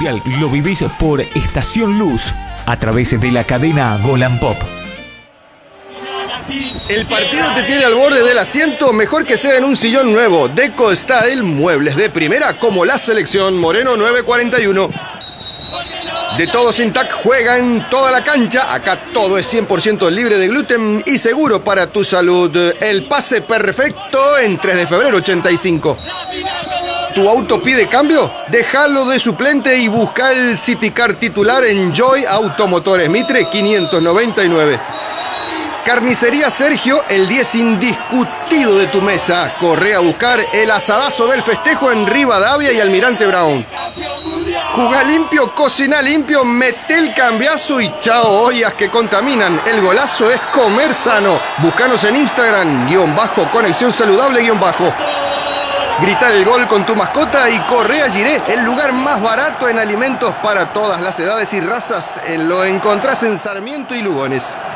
Mundial lo vivís por Estación Luz a través de la cadena Golan Pop. El partido te tiene al borde del asiento, mejor que sea en un sillón nuevo. Deco Style, muebles de primera como la selección Moreno 941. De todo sin tac, juega en toda la cancha. Acá todo es 100% libre de gluten y seguro para tu salud. El pase perfecto en 3 de febrero 85. ¿Tu auto pide cambio? Déjalo de suplente y busca el City Car titular en Joy Automotores Mitre 599. Carnicería Sergio, el 10 indiscutido de tu mesa. Corre a buscar el asadazo del festejo en Rivadavia y Almirante Brown. Jugá limpio, cocina limpio, mete el cambiazo y chao ollas que contaminan. El golazo es comer sano. Búscanos en Instagram, _conexión saludable _. Grita el gol con tu mascota y corre a Giré, el lugar más barato en alimentos para todas las edades y razas. Lo encontrás en Sarmiento y Lugones.